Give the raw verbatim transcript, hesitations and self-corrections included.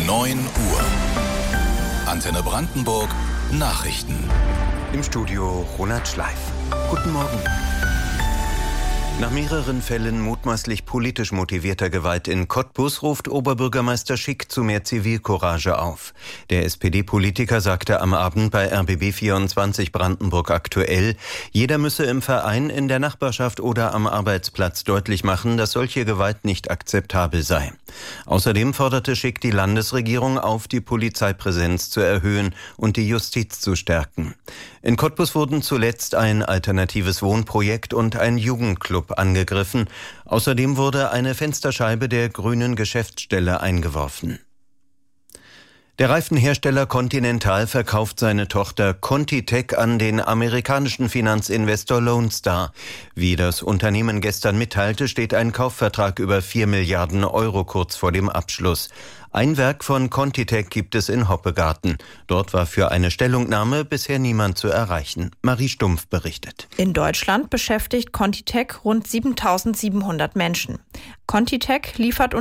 neun Uhr. Antenne Brandenburg Nachrichten. Im Studio Ronald Schleif. Guten Morgen. Nach mehreren Fällen mutmaßlich politisch motivierter Gewalt in Cottbus ruft Oberbürgermeister Schick zu mehr Zivilcourage auf. Der S P D-Politiker sagte am Abend bei R B B vierundzwanzig Brandenburg aktuell, jeder müsse im Verein, in der Nachbarschaft oder am Arbeitsplatz deutlich machen, dass solche Gewalt nicht akzeptabel sei. Außerdem forderte Schick die Landesregierung auf, die Polizeipräsenz zu erhöhen und die Justiz zu stärken. In Cottbus wurden zuletzt ein alternatives Wohnprojekt und ein Jugendclub angegriffen. Außerdem wurde eine Fensterscheibe der grünen Geschäftsstelle eingeworfen. Der Reifenhersteller Continental verkauft seine Tochter ContiTech an den amerikanischen Finanzinvestor Lone Star. Wie das Unternehmen gestern mitteilte, steht ein Kaufvertrag über vier Milliarden Euro kurz vor dem Abschluss. Ein Werk von ContiTech gibt es in Hoppegarten. Dort war für eine Stellungnahme bisher niemand zu erreichen. Marie Stumpf berichtet. In Deutschland beschäftigt ContiTech rund siebentausendsiebenhundert Menschen. ContiTech liefert